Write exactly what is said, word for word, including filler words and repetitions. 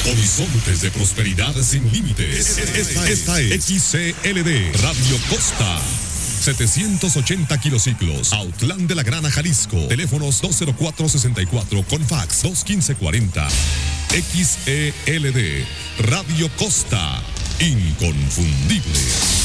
Horizontes de prosperidad sin límites. Esta, esta es X C L D Radio Costa. setecientos ochenta kilociclos, Autlán de la Grana, Jalisco. Teléfonos dos cero cuatro sesenta y cuatro con fax dos uno cinco cuarenta. X E L D Radio Costa. Inconfundible.